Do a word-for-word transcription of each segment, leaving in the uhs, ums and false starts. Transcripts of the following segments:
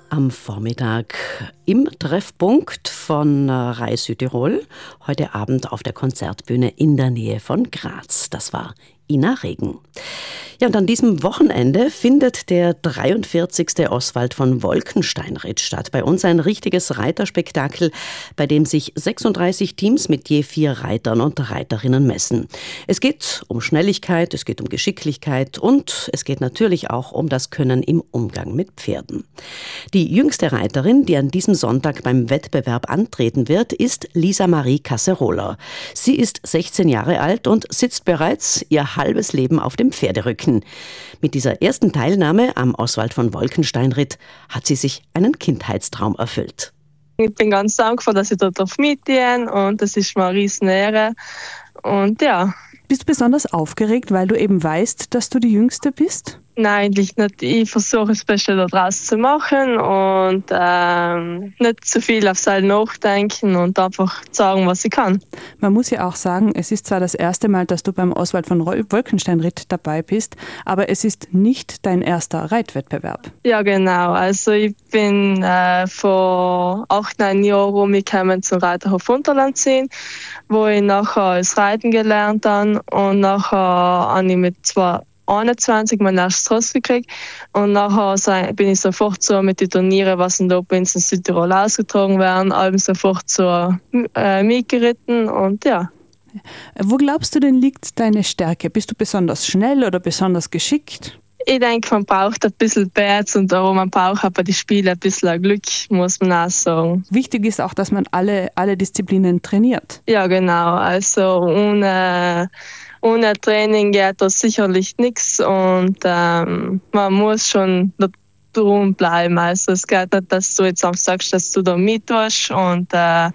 Am Vormittag im Treffpunkt von Rai Südtirol, heute Abend auf der Konzertbühne in der Nähe von Graz. Das war Ina Regen. Ja, und an diesem Wochenende findet der dreiundvierzigste Oswald von Wolkenstein-Ritt statt. Bei uns ein richtiges Reiterspektakel, bei dem sich sechsunddreißig Teams mit je vier Reitern und Reiterinnen messen. Es geht um Schnelligkeit, es geht um Geschicklichkeit und es geht natürlich auch um das Können im Umgang mit Pferden. Die jüngste Reiterin, die an diesem Sonntag beim Wettbewerb antreten wird, ist Lisa Marie Casserola. Sie ist sechzehn Jahre alt und sitzt bereits ihr halbes Leben auf dem Pferderücken. Mit dieser ersten Teilnahme am Oswald von Wolkenstein-Ritt hat sie sich einen Kindheitstraum erfüllt. Ich bin ganz dankbar, dass ich dort mitgehen darf und das ist mir eine riesen Ehre. Und ja. Bist du besonders aufgeregt, weil du eben weißt, dass du die Jüngste bist? Nein, eigentlich nicht. Ich versuche das Beste daraus zu machen und ähm, nicht zu viel auf sein nachdenken und einfach sagen, was ich kann. Man muss ja auch sagen, es ist zwar das erste Mal, dass du beim Oswald von Wolkenstein-Ritt dabei bist, aber es ist nicht dein erster Reitwettbewerb. Ja, genau. Also ich bin äh, vor acht, neun Jahren rumgekommen zum Reiterhof Unterlandsien, wo ich nachher das Reiten gelernt habe und nachher habe ich mit zwei einundzwanzig mein erstes Tross gekriegt und nachher bin ich sofort so mit den Turnieren, was in der Provinz in Südtirol ausgetragen werden, allem sofort so äh, mitgeritten und ja. Wo glaubst du denn liegt deine Stärke? Bist du besonders schnell oder besonders geschickt? Ich denke, man braucht ein bisschen Bärts und darum man braucht aber die Spiele ein bisschen Glück, muss man auch sagen. Wichtig ist auch, dass man alle, alle Disziplinen trainiert. Ja, genau. Also ohne Ohne Training geht das sicherlich nichts und ähm, man muss schon da drum bleiben. Also es geht nicht, dass du jetzt auch sagst, dass du da mittust und äh,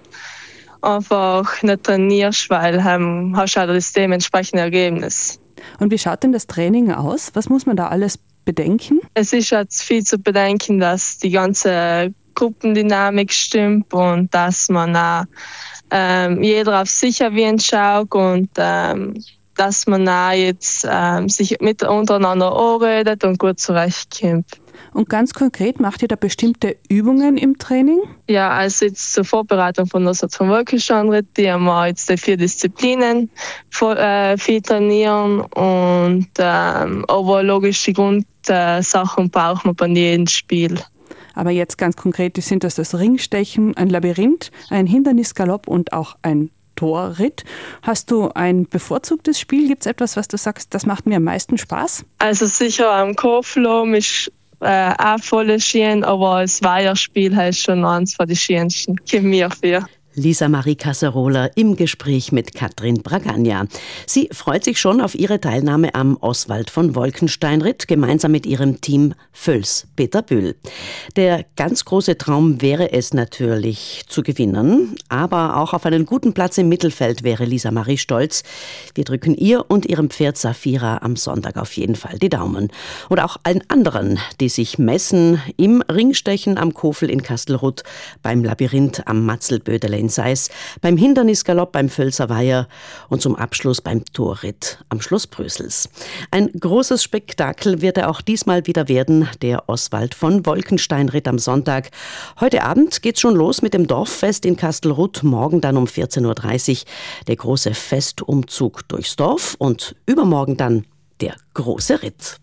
einfach nicht trainierst, weil ähm, hast du auch das dementsprechende Ergebnis. Und wie schaut denn das Training aus? Was muss man da alles bedenken? Es ist jetzt viel zu bedenken, dass die ganze Gruppendynamik stimmt und dass man auch ähm, jeder auf sich wie schaut und ähm, dass man auch jetzt ähm, sich mit untereinander anredet und gut zurechtkommt. Und ganz konkret, macht ihr da bestimmte Übungen im Training? Ja, also jetzt zur Vorbereitung von der von Wolkenstein-Ritt, die haben wir jetzt die vier Disziplinen voll, äh, viel trainieren und ähm, aber logische Grundsachen braucht man bei jedem Spiel. Aber jetzt ganz konkret sind das das Ringstechen, ein Labyrinth, ein Hindernisgalopp und auch ein Torritt. Hast du ein bevorzugtes Spiel? Gibt es etwas, was du sagst, das macht mir am meisten Spaß? Also sicher am Kurflaum ist äh, auch voll schön, aber das Weiherspiel ist schon eins von den schönsten. Kommt mir für. Lisa Marie Casserola im Gespräch mit Katrin Bragagna. Sie freut sich schon auf ihre Teilnahme am Oswald von Wolkenstein-Ritt, gemeinsam mit ihrem Team Völs Peter Bühl. Der ganz große Traum wäre es natürlich zu gewinnen, aber auch auf einen guten Platz im Mittelfeld wäre Lisa Marie stolz. Wir drücken ihr und ihrem Pferd Safira am Sonntag auf jeden Fall die Daumen. Und auch allen anderen, die sich messen im Ringstechen am Kofel in Kastelruth, beim Labyrinth am Matzelbödele in Seis, beim Hindernisgalopp beim Völser Weiher und zum Abschluss beim Torritt am Schloss Brösels. Ein großes Spektakel wird er auch diesmal wieder werden, der Oswald von Wolkenstein-Ritt am Sonntag. Heute Abend geht's schon los mit dem Dorffest in Kastelruth, morgen dann um vierzehn Uhr dreißig der große Festumzug durchs Dorf und übermorgen dann der große Ritt.